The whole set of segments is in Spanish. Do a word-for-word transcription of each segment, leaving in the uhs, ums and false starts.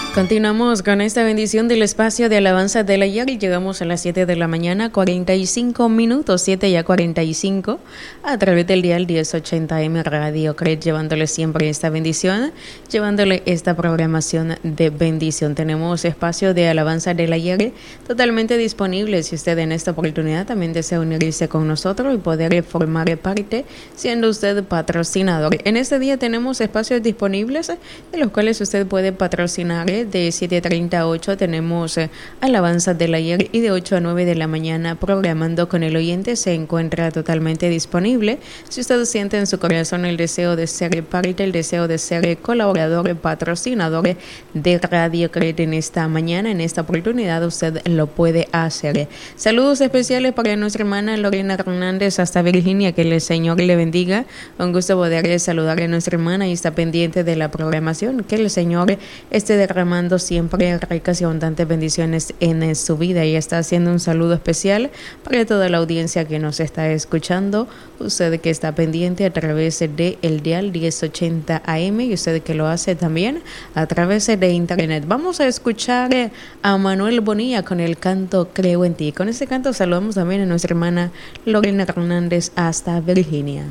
Continuamos con esta bendición del espacio de alabanza del ayer y llegamos a las siete de la mañana, cuarenta y cinco minutos, siete y cuarenta y cinco, a través del dial diez ochenta M Radio Cred, llevándole siempre esta bendición, llevándole esta programación de bendición. Tenemos espacio de alabanza del ayer totalmente disponible si usted en esta oportunidad también desea unirse con nosotros y poder formar parte siendo usted patrocinador. En este día tenemos espacios disponibles de los cuales usted puede patrocinar. De siete treinta a ocho tenemos eh, alabanza del ayer y de ocho a nueve de la mañana programando con el oyente se encuentra totalmente disponible. Si usted siente en su corazón el deseo de ser parte, el deseo de ser colaborador, patrocinador de Radio Cred en esta mañana, en esta oportunidad, usted lo puede hacer. Saludos especiales para nuestra hermana Lorena Hernández hasta Virginia, que el Señor le bendiga. Un gusto poder saludar a nuestra hermana y está pendiente de la programación. Que el Señor esté derramando siempre ricas y abundantes bendiciones en su vida, y está haciendo un saludo especial para toda la audiencia que nos está escuchando, usted que está pendiente a través de el dial diez ochenta A M y usted que lo hace también a través de internet. Vamos a escuchar a Manuel Bonilla con el canto Creo en ti. Con este canto saludamos también a nuestra hermana Lorena Hernández hasta Virginia.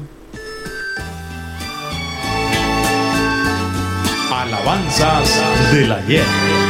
Alabanzas del ayer.